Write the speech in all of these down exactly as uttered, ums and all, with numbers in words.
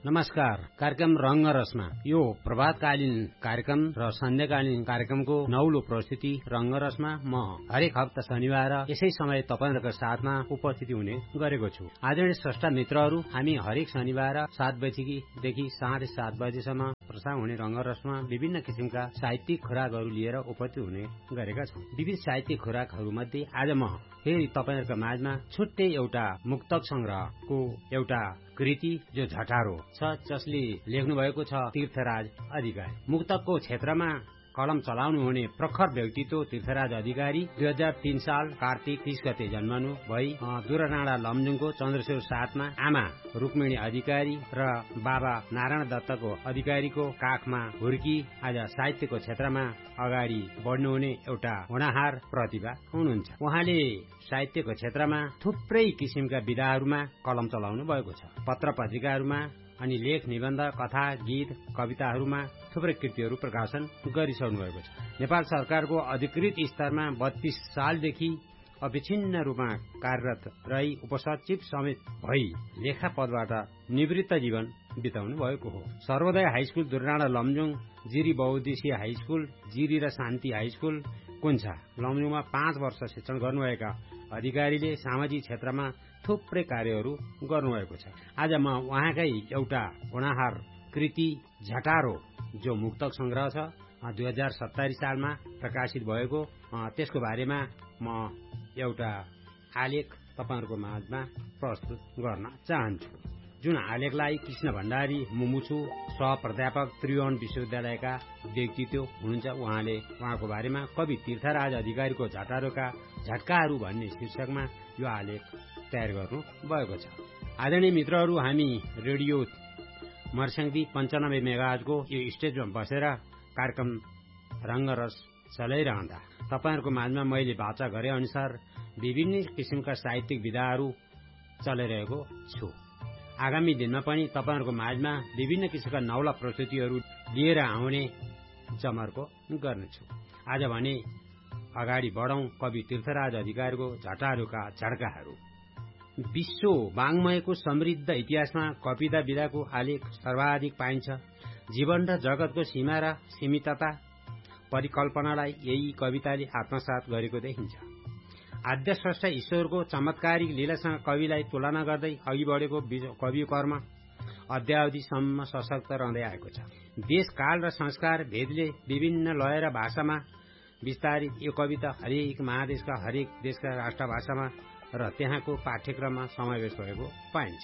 नमस्कार। कार्यक्रम रंग रसमा यो प्रभातकालीन कार्यक्रम र सन्ध्याकालीन कार्यक्रमको नौलो प्रस्तुति रंग रसमा म हरेक हप्ता शनिबार यसै समय तपाईहरुको साथमा उपस्थिति हुने गरेको छु। आदरणीय स्रष्टा मित्रहरू, हामी हरेक शनिबार सात बजेदेखि साढे सात बजेसम्म प्रसारण हुने रंग रसमा विभिन्न किसिमका साहित्यिक खोराकहरू लिएर उपस्थित हुने गरेका छौं। विविध साहित्यिक खोराकहरू मध्ये आज म फेरि तपाईहरुको माझमा छुट्टै एउटा मुक्तक संग्रहको एउटा कृति जो झटारो छ, जसले लेख्नु भएको छ तीर्थराज अधिकारी। मुक्तकको क्षेत्रमा कलम चलाउनु हुने प्रखर व्यक्तित्व तीर्थराज अधिकारी दुई हजार तीन साल कार्तिक तीस गते जन्मनु भई दुराडाँडा लमजुङको चन्द्रशेर सातमा आमा रुक्मिणी अधिकारी र बाबा नारायण दत्तको अधिकारीको काखमा हुर्की आज साहित्यको क्षेत्रमा अगाडि बढ्नुहुने एउटा होनहार प्रतिभा हुनुहुन्छ। उहाँले साहित्यको क्षेत्रमा थुप्रै किसिमका विधाहरूमा कलम चलाउनु भएको छ। पत्र पत्रिकाहरूमा अनि लेख, निबन्ध, कथा, गीत, कविताहरूमा थुप्रै कृतिहरू प्रकाशन गरिसक्नु भएको छ। नेपाल सरकारको अधिकृत स्तरमा बत्तीस सालदेखि अविच्छिन्न रूपमा कार्यरत रही उपसचिव समेत भई लेखा पदबाट निवृत्त जीवन बिताउनु भएको हो। सर्वोदय हाईस्कुल दुराडाँडा लमजुङ, जिरी बहुद्देशीय हाईस्कुल, जिरी र शान्ति हाईस्कुल कुन्छा लमजुङमा पाँच वर्ष शिक्षण गर्नुभएका अधिकारीले सामाजिक क्षेत्रमा थुप्रै कार्यहरू गर्नुभएको छ। आज म उहाँकै एउटा होनहार कृति झटारो जो मुक्तक संग्रह छ दुई हजार सत्तरी सालमा प्रकाशित भएको, त्यसको बारेमा म एउटा आलेख तपाईहरुको माझमा प्रस्तुत गर्न चाहन्छु। जुन आलेखलाई कृष्ण भण्डारी मुमुछु सह प्राध्यापक त्रिभुवन विश्वविद्यालयका व्यक्तित्व हुनुहुन्छ, उहाँले उहाँको बारेमा कवि तीर्थराज अधिकारीको झटारोका झट्काहरू भन्ने शीर्षकमा यो आलेख तयार गर्नु भएको छ। आदरणीय मित्रहरू, हामी रेडियो मर्स्याङदी पञ्चानब्बे मेगाहर्जको यो स्टेजमा बसेर कार्यक्रम रंगरस चलाइरहँदा तपाईहरुको माझमा मैले वाचा गरे अनुसार विभिन्न किसिमका साहित्यिक विधाहरू चलाइरहेको छु। आगामी दिनमा पनि तपाईहरुको माझमा विभिन्न किसिमका नौला प्रस्तुतिहरू लिएर आउने जमर्को गर्नेछु। आज भने अगाडि बढौं कवि तीर्थराज अधिकारीको झटारोका झड्काहरू। विश्व वाङ्मयको समृद्ध इतिहासमा कविता विधाको आलेख सर्वाधिक पाइन्छ। जीवन र जगतको सीमा र सीमितता परिकल्पनालाई यही कविताले आत्मसात गरेको देखिन्छ। आद्य स्रष्टा ईश्वरको चमत्कारिक लीलासँग कविलाई तुलना गर्दै अघि बढेको कवि कर्म अद्यावधिसम्म सशक्त रहँदै आएको छ। देश, काल र संस्कार भेदले विभिन्न लय र भाषामा विस्तारित यो कविता हरेक महादेशका हरेक देशका राष्ट्रभाषामा र त्यहाँको पाठ्यक्रममा समावेश भएको पाइन्छ।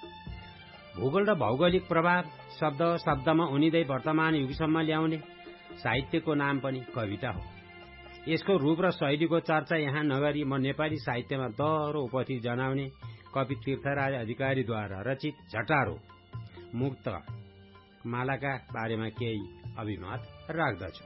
भूगोल र भौगोलिक प्रभाव शब्द शब्दमा उनिँदै वर्तमान युगसम्म ल्याउने साहित्यको नाम पनि कविता हो। यसको रूप र शैलीको चर्चा यहाँ नगरी म नेपाली साहित्यमा दह्रो उपस्थिति जनाउने कवि तीर्थराज अधिकारीद्वारा रचित झटारो मुक्त मालाका बारेमा केही अभिमत राख्दछु।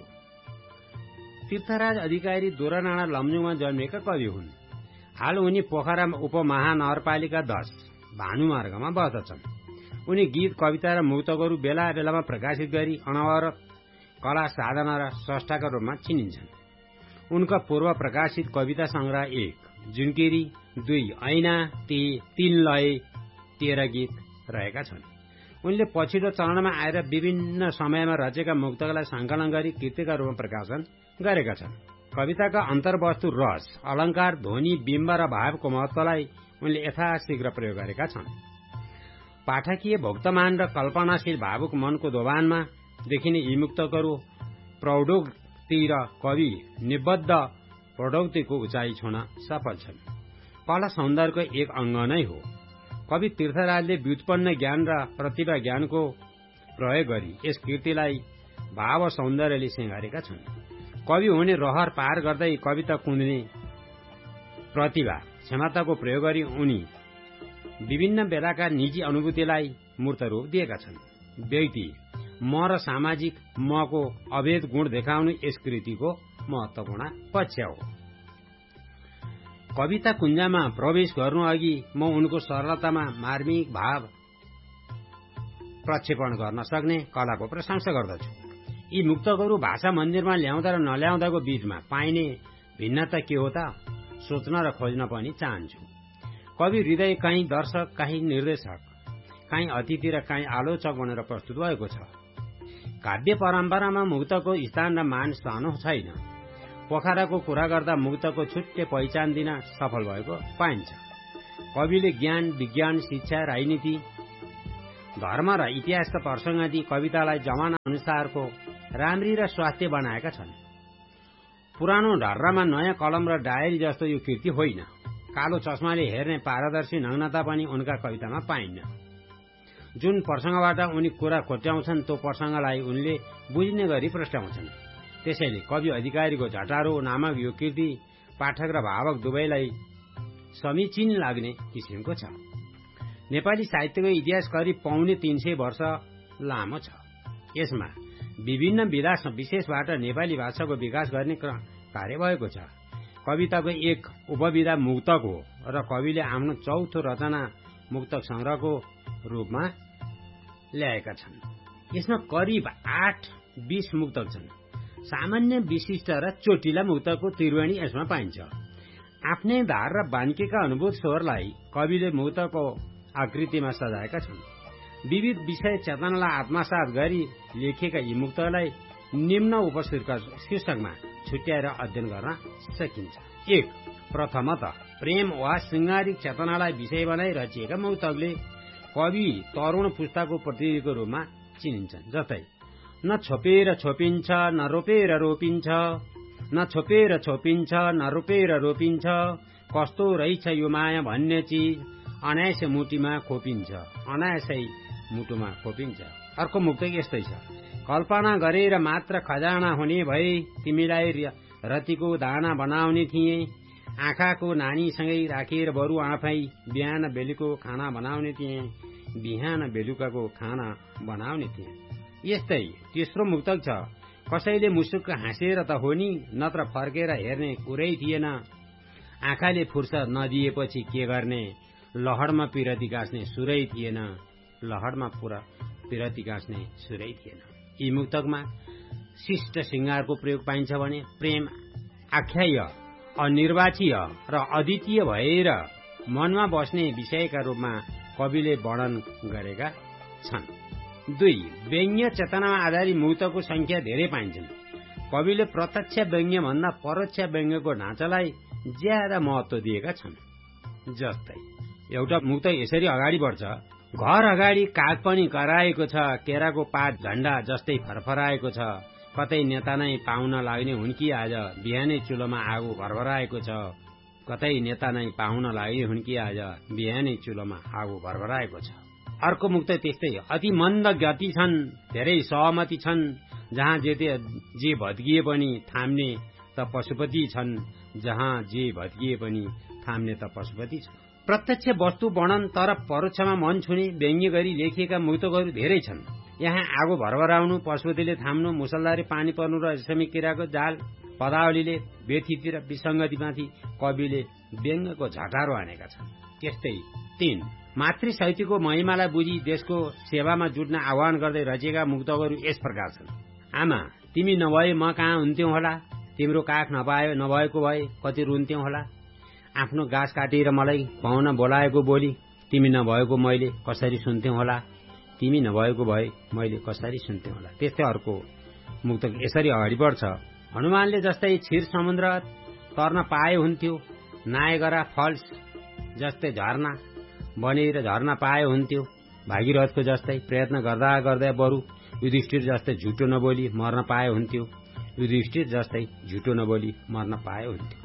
तीर्थराज अधिकारी दोराडाँडा लमजुङमा जन्मेका कवि हुन्। हाल उनी पोखरा उपमहानगरपालिका दश भानुमार्गमा बस्दछन्। उनी गीत, कविता र मुक्तकहरू बेला बेलामा प्रकाशित गरी अनवरत कला साधना र स्रष्टाका रूपमा चिनिन्छन्। उनका पूर्व प्रकाशित कविता संग्रह एक, जुनकिरी, दुई, ऐना, ती, तीन लय, तेह्र गीत रहेका छन्। उनले पछिल्लो चरणमा आएर विभिन्न समयमा रचेका मुक्तकलाई संकलन गरी कृतिका रूपमा प्रकाशन गरेका छन्। कविताका अन्तर्वस्तु रस, अलंकार, ध्वनि, बिम्ब र भावको महत्वलाई उनले यथाशीघ्र प्रयोग गरेका छन्। पाठकीय भोक्तमान र कल्पनाशील भावुक मनको दोभानमा देखिने यी मुक्तकहरू प्रौढोक्ति र कवि निबद्ध प्रौढोक्तिको उचाइ छुन सफल छन्। कला सौन्दर्यको एक अंग नै हो। कवि तीर्थराजले व्युत्पन्न ज्ञान र प्रतिभा ज्ञानको प्रयोग गरी यस कृतिलाई भाव सौन्दर्यले सिंगारेका छन्। कवि हुने रहर पार गर्दै कविता कुन्दिने प्रतिभा क्षमताको प्रयोग गरी उनी विभिन्न बेलाका निजी अनुभूतिलाई मूर्त रूप दिएका छन्। व्यक्ति म र सामाजिक मको अभेद गुण देखाउनु यस कृतिको महत्वपूर्ण पक्ष हो। कविता कुञ्जमा प्रवेश गर्नु अघि म उनको सरलतामा मार्मिक भाव प्रक्षेपण गर्न सक्ने कलाको प्रशंसा गर्दछु। यी मुक्तकहरू भाषा मन्दिरमा ल्याउँदा र नल्याउँदाको बीचमा पाइने भिन्नता के हो त सोच्न र खोज्न पनि चाहन्छु। कवि हृदय कहीँ दर्शक, कहीँ निर्देशक, काहीँ अतिथि र काहीँ आलोचक बनेर प्रस्तुत भएको छ। काव्य परम्परामा मुक्तको स्थान र मान सानो छैन। पोखराको कुरा गर्दा मुक्तको छुट्टै पहिचान दिन सफल भएको पाइन्छ। कविले ज्ञान, विज्ञान, शिक्षा, राजनीति, धर्म र इतिहासका प्रसंग दिई कवितालाई जमाना अनुसारको राम्री र स्वास्थ्य बनाएका छन्। पुरानो ढर्रामा नयाँ कलम र डायरी जस्तो यो कृति होइन। कालो चस्माले हेर्ने पारदर्शी नग्नता पनि उनका कवितामा पाइन्न। जुन प्रसंगबाट उनी कुरा खोट्याउँछन् त्यो प्रसंगलाई उनले बुझ्ने गरी प्रस्ट्याउँछन्। त्यसैले कवि अधिकारीको झटारो नामक यो कृति पाठक र भावक दुवैलाई समीचीन लाग्ने किसिमको छ। नेपाली साहित्यको इतिहास करिब पौने तीन सय वर्ष लामो छ। यसमा विभिन्न विधा विशेषबाट नेपाली भाषाको विकास गर्ने कार्य भएको छ। कविताको एक उपविधा मुक्तक हो र कविले आफ्नो चौथो रचना मुक्तक संग्रहको रूपमा ल्याएका छन्। यसमा करिब आठ बीस मुक्तक छन्। सामान्य, विशिष्ट र चोटिला मुक्तकको त्रिवेणी यसमा पाइन्छ। आफ्नै धार र बान्केका अनुभूत स्वरलाई कविले मुक्तको आकृतिमा सजाएका छन्। विविध विषय चेतनालाई आत्मसात गरी लेखिएका यी मुक्तलाई निम्न उपशीर्षकमा छुट्याएर अध्ययन गर्न सकिन्छ। एक, प्रथमतः प्रेम वा श्रृंगारिक चेतनालाई विषय बनाई रचिएका मुक्तकले कवि तरुण पुस्ताको प्रतिनिधिको रूपमा चिनिन्छन्। जस्तै न छोपेर छोपिन्छ न रोपेर रोपिन्छ, न छोपेर छोपिन्छ न रोपेर रोपिन्छ, कस्तो रहेछ यो माया भन्ने चिज, अनायासै मुटुमा खोपिन्छ, अनायासै मुटुमा खोपिन्छ। अर्को मुक्तक यस्तै छ। कल्पना गरेर मात्र खजाना हुने भए तिमीलाई रतिको दाना बनाउने थिए, आँखाको नानीसँगै राखेर बरु आफै बिहान बेलुको खाना बनाउने थिए, बिहान बेलुकाको खाना बनाउने थिए। यस्तै तेस्रो मुक्तक छ। कसैले मुसुक्क हाँसेर त हो नि, नत्र फर्केर हेर्ने कुरै थिएन, आँखाले फुर्सद नदिएपछि के गर्ने, लहरमा पिरती गाँच्ने सुरै थिएन, लहरमा पुरा पिरती गाँच्ने सुरै थिएन। यी मुक्तकमा शिष्ट श्रृंगारको प्रयोग पाइन्छ भने प्रेम आख्याय, अनिर्वाचीय र अद्वितीय भएर मनमा बस्ने विषयका रूपमा कविले वर्णन गरेका छन्। दुई, व्यङ्ग्य चेतनामा आधारित मुक्तको संख्या धेरै पाइन्छन्। कविले प्रत्यक्ष व्यङ्ग्य भन्दा परोक्ष व्यङ्ग्यको ढाँचालाई ज्यादा महत्व दिएका छन्। जस्तै एउटा मुक्त यसरी अगाडि बढ्छ। घर अगाडि काग पनि कराएको छ, केराको पात झण्डा जस्तै फरफराएको छ, कतै नेता नै पाहुन लाग्ने हुन् कि आज बिहानै चुलोमा आगो भरभराएको छ, कतै नेता नै पाहुन लाग्ने हुन् कि आज बिहानै चुलोमा आगो भरभराएको छ। अर्को मुक्त त्यस्तै। अति मन्द गति छन्, धेरै सहमति छन्, जहाँ जे जे भत्किए पनि थाम्ने त पशुपति छन्, जहाँ जे भत्किए पनि थाम्ने त पशुपति छन्। प्रत्यक्ष वस्तु वर्णन तर परोक्षमा मन छुने व्यङ्ग्य गरी लेखिएका मुक्तकहरू धेरै छन्। यहाँ आगो भरभराउनु, पशुपतिले थाम्नु, मुसलधारे पानी पर्नु र रेशमी किराको जाल पदावलीले व्यथिति र विसंगतिमाथि कविले व्यङ्ग्यको झटारो हानेका छन्। त्यस्तै तीन, मातृ साहित्यको महिमालाई बुझी देशको सेवामा जुट्न आह्वान गर्दै रचिएका मुक्तकहरू यस प्रकार छन्। आमा तिमी नभए म कहाँ हुन्थ्यौ होला, तिम्रो काख नपाए नभएको भए कति रुन्थ्यौ होला, आफ्नो गाछ काटेर मलाई पाउन बोलाएको बोली तिमी नभएको मैले कसरी सुन्थ्यौ होला, तिमी नभएको भए मैले कसरी सुन्थ्यौ होला। त्यस्तै अर्को मुक्तक यसरी अगाडि बढ्छ। हनुमानले जस्तै क्षीर समुद्र तर्न पाए हुन्थ्यो, नायगरा फल्स जस्तै झरना बनेर झर्न पाए हुन्थ्यो, भागीरथको जस्तै प्रयत्न गर्दा गर्दै बरु युधिष्ठिर जस्तै झुटो नबोली मर्न पाए हुन्थ्यो, युधिष्ठिर जस्तै झुटो नबोली मर्न पाए हुन्थ्यो।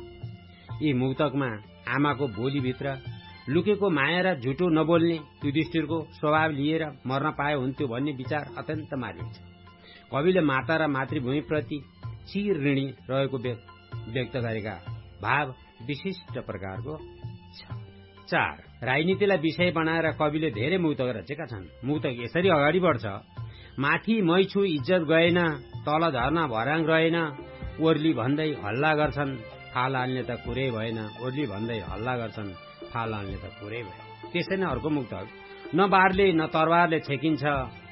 यी मुक्तकमा आमाको बोलीभित्र लुकेको माया र झुटो नबोल्ने युधिष्ठिरको स्वभाव लिएर मर्न पाए हुन्थ्यो भन्ने विचार अत्यन्त मार्मिक छ। कविले माता र मातृभूमिप्रति चिर ऋणी रहेको व्यक्त गरेका भाव विशिष्ट प्रकारको छ। चार, राजनीतिलाई विषय बनाएर कविले धेरै मुक्तक रचेका छन्। मुक्तक यसरी अगाडि बढ्छ। माथि मै छु इज्जत गएन, तल झर्न भराङ रहेन, ओर्ली भन्दै हल्ला गर्छन्, फाल हाल्ने त कुरै भएन, ओर्ली भन्दै हल्ला गर्छन्, फाल हाल्ने त कुरै भएन। त्यसै नै अर्को मुक्तक। न बारले न तरवारले छेकिन्छ,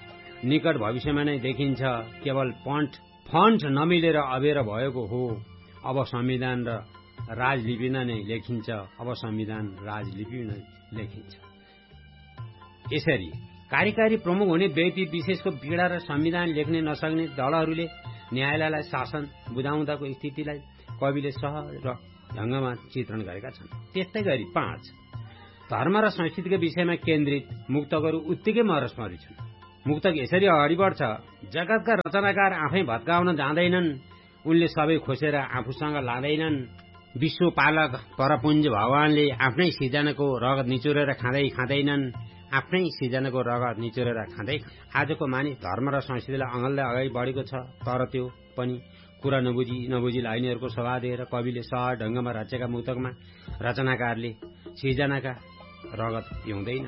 निकट भविष्यमा नै देखिन्छ, केवल पन्ट फन्ट नमिलेर अबेर भएको हो, अब संविधान र राजलिपिमा नै लेखिन्छ, अब संविधान राजलिपिमा नै लेखिन्छ। यसरी कार्यकारी प्रमुख हुने व्यक्ति विशेषको पीडा र संविधान लेख्ने नसक्ने दलहरूले न्यायालयलाई शासन बुझाउँदाको स्थितिलाई कविले सहज र ढंगमा चित्रण गरेका छन्। त्यस्तै गरी पाँच धर्म र संस्कृतिको विषयमा केन्द्रित मुक्तकहरू उत्तिकै मरसमरी छन्। मुक्तक यसरी अगाडि बढ्छ, जगतका रचनाकार आफै भत्काउन जाँदैनन्, उनले सबै खोसेर आफूसँग लाँदैनन्। विश्वपालक परपुञ्ज भगवानले आफ्नै सिर्जनाको रगत निचोरेर खाँदै खाँदैनन्, आफ्नै सिर्जनाको रगत निचोरेर खाँदै। आजको मानिस धर्म र संस्कृतिलाई अँगललाई अगाडि बढेको छ, तर त्यो पनि कुरा नबुझी नबुझी लाइनेहरूको सभा दिएर कविले सहज ढंगमा रचेका मुक्तकमा रचनाकारले सिर्जनाका रगत पिउँदैन।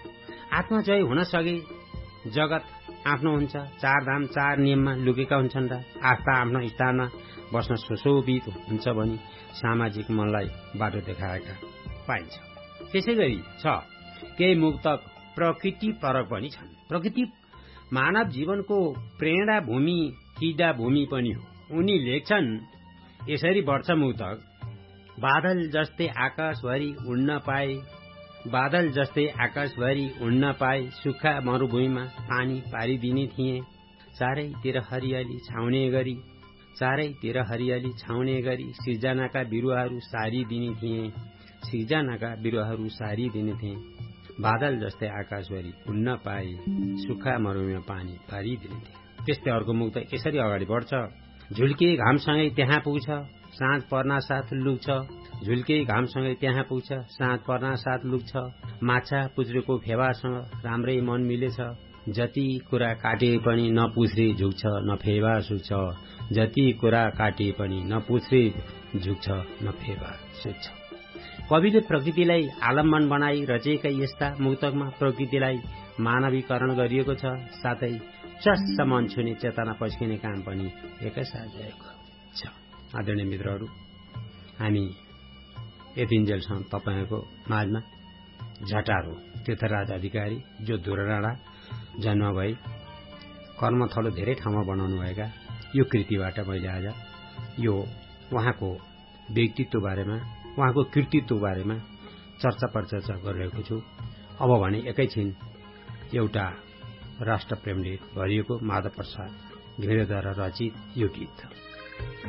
आत्मजय हुन सके जगत आफ्नो हुन्छ, चार धाम चार नियममा लुकेका हुन्छन् र आस्था आफ्नो स्थानमा बस्न सुशोभित हुन्छ भनी सामाजिक मनलाई बाटो देखाएका पाइन्छ। त्यसै गरी छ केही मुक्तक प्रकृति परक पनि छन्। प्रकृति मानव जीवनको प्रेरणा भूमि, किडा भूमि पनि हो। उनी लेख्छन्, यसरी बढ्छ मुक्तक, बादल जस्तै आकाशभरि उड्न पाए, बादल जस्तै आकाशभरि उड्न पाए, सुक्खा मरुभूमिमा पानी पारिदिने थिए, चारैतिर हरियाली छाउने गरी, चारैतिर हरियाली छाउने गरी सिर्जनाका बिरुवाहरू सारिदिने थिए, सिर्जनाका बिरुवाहरू सारिदिने थिए, बादल जस्तै आकाशभरि उड्न पाए, सुक्खा मरुभूमिमा पानी पारिदिने थिए। त्यस्तै अर्को मुक्त यसरी अगाडि बढ्छ, झुल्के घामसँगै त्यहाँ पुग्छ, साँझ पर्ना साथ लुक्छ, झुल्के घामसँगै त्यहाँ पुग्छ, साँझ पर्ना साथ लुक्छ, माछा पुछ्रेको फेवासँग राम्रै मन मिलेछ, जति कुरा काटे पनि न पुछ्रे झुक्छ न फेवा सुक्छ, जति कुरा काटे पनि न पुछ्रे झुक्छ न फेवा सुक्छ। कविले प्रकृतिलाई आलम्बन बनाई रचेका यस्ता मुक्तकमा प्रकृतिलाई मानवीकरण गरिएको छ, साथै चस्स मन छुने चेतना पस्किने काम पनि एकैसाथ भएको छ। आदरणीय मित्रहरू, हामी यतिन्जेलसम्म तपाईँहरूको माझमा झटारो तीर्थराज अधिकारी, जो धुराडाँडा जन्म भई कर्मथलो धेरै ठाउँमा बनाउनु भएका यो कृतिबाट मैले आज यो उहाँको व्यक्तित्व बारेमा, उहाँको कृतित्व बारेमा चर्चा परिचर्चा गरिरहेको छु। अब भने एकैछिन एउटा राष्ट्रप्रेमले भरिएको माधव प्रसाद घिमिरेद्वारा रचित यो गीत।